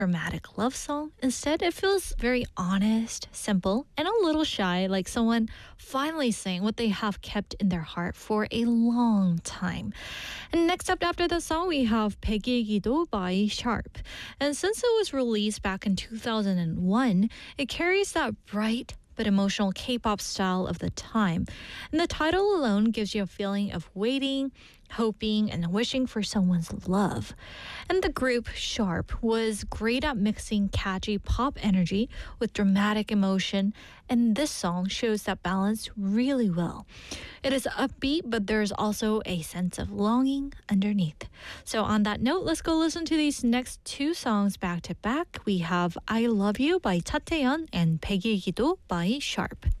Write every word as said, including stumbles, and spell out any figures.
dramatic love song. Instead, it feels very honest, simple, and a little shy, like someone finally saying what they have kept in their heart for a long time. And next up after the song, we have 백일기도 by Sharp. And since it was released back in two thousand one, it carries that bright but emotional K-pop style of the time. And the title alone gives you a feeling of waiting, hoping, and wishing for someone's love. And the group Sharp was great at mixing catchy pop energy with dramatic emotion, and this song shows that balance really well. It is upbeat, but there's also a sense of longing underneath. So on that note, let's go listen to these next two songs back to back. We have I Love You by Cha Tae-yeon and 백일기도 by Sharp.